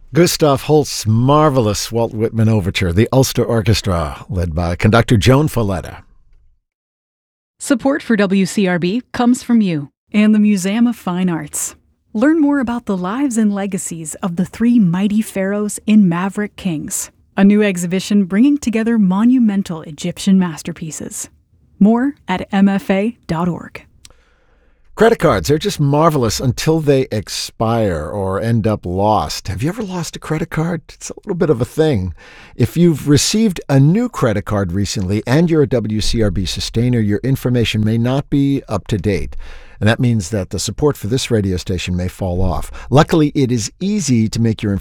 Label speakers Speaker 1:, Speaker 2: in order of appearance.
Speaker 1: Gustav Holst's marvelous Walt Whitman overture, the Ulster Orchestra, led by conductor Joan Folletta.
Speaker 2: Support for WCRB comes from you and the Museum of Fine Arts. Learn more about the lives and legacies of the three mighty pharaohs in Maverick Kings, a new exhibition bringing together monumental Egyptian masterpieces. More at mfa.org.
Speaker 1: Credit cards, they're just marvelous until they expire or end up lost. Have you ever lost a credit card? It's a little bit of a thing. If you've received a new credit card recently and you're a WCRB sustainer, your information may not be up to date. And that means that the support for this radio station may fall off. Luckily, it is easy to make your